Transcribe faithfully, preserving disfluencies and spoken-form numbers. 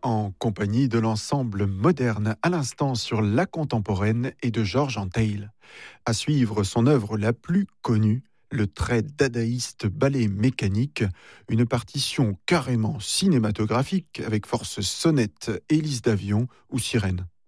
en compagnie de l'ensemble moderne à l'instant sur la contemporaine et de Georges Antheil. À suivre son œuvre la plus connue, le très dadaïste ballet mécanique, une partition carrément cinématographique avec force sonnette, hélice d'avion ou sirène.